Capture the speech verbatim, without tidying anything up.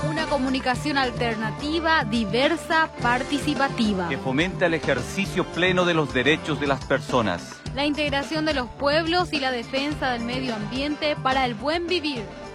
Una comunicación alternativa, diversa, participativa. Que fomenta el ejercicio pleno de los derechos de las personas. La integración de los pueblos y la defensa del medio ambiente para el buen vivir.